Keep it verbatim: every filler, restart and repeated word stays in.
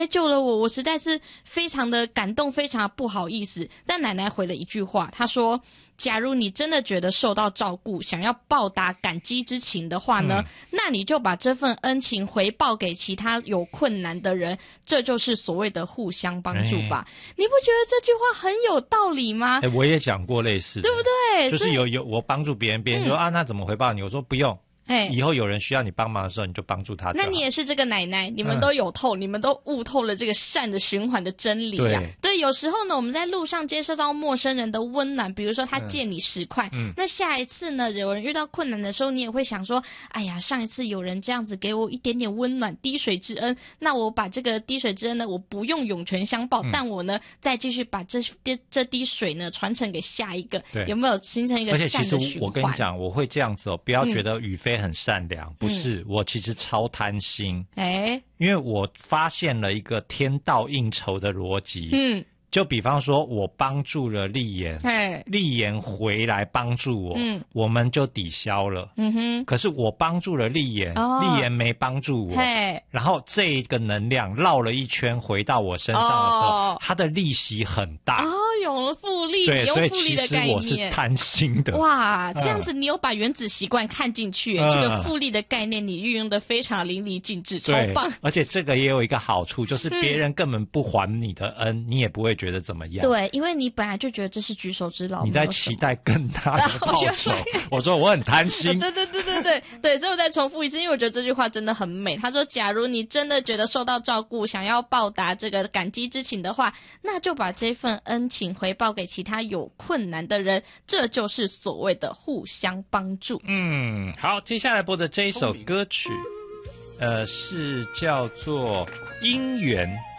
救了我，我实在是非常的感动，非常的不好意思。但奶奶回了一句话，她说假如你真的觉得受到照顾，想要报答感激之情的话呢、嗯、那你就把这份恩情回报给其他有困难的人，这就是所谓的互相帮助吧、欸、你不觉得这句话很有道理吗？ 欸、我也讲过类似的， 对不对？ 就是有有我帮助别人，别人说、嗯、啊那怎么回报你？我说不用，以后有人需要你帮忙的时候，你就帮助他。 那你也是这个奶奶，你们都有透、嗯，你们都悟透了这个善的循环的真理啊。对，对，有时候呢，我们在路上接受到陌生人的温暖，比如说他借你十块、嗯，那下一次呢，有人遇到困难的时候，你也会想说，哎呀，上一次有人这样子给我一点点温暖，滴水之恩，那我把这个滴水之恩呢，我不用涌泉相报、嗯，但我呢，再继续把这这滴水呢传承给下一个，有没有形成一个善的循环？ 而且其实我跟你讲，我会这样子哦，不要觉得宇飞很善良。嗯不是、嗯，我其实超贪心，哎、欸，因为我发现了一个天道应酬的逻辑，嗯，就比方说我帮助了丽妍，丽妍回来帮助我，嗯，我们就抵消了，嗯哼，可是我帮助了丽妍，哦、丽妍没帮助我，然后这个能量绕了一圈回到我身上的时候，哦、它的利息很大。哦有复利， 对， 有复利的概念。所以其实我是贪心的。 哇，这样子你有把原子习惯看进去、嗯，这个复利的概念你运用的非常淋漓尽致，超棒。 而且这个也有一个好处，就是别人根本不还你的恩，嗯、你也不会觉得怎么样。 对，因为你本来就觉得这是举手之劳， 你在期待更大的报酬。我说我很贪心。 对对对对对对，所以我再重复一次，因为我觉得这句话真的很美。他说，假如你真的觉得受到照顾，想要报答这个感激之情的话，那就把这份恩情回报给其他他有困难的人，这就是所谓的互相帮助。 嗯，好，接下来播的这一首歌曲，呃，是叫做《姻缘》。